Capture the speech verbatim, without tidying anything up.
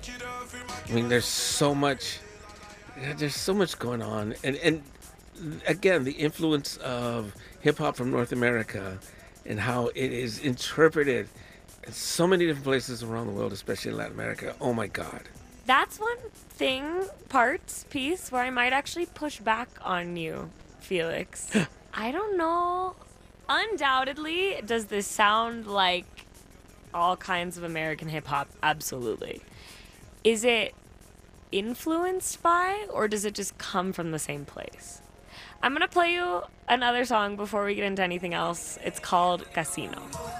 I mean, there's so much. Yeah, there's so much going on, and and again, the influence of hip hop from North America and how it is interpreted in so many different places around the world, especially in Latin America. Oh my God. That's one thing, parts, piece where I might actually push back on you, Felix. I don't know. Undoubtedly, does this sound like all kinds of American hip hop? Absolutely. Is it influenced by, or does it just come from the same place? I'm gonna play you another song before we get into anything else. It's called Casino.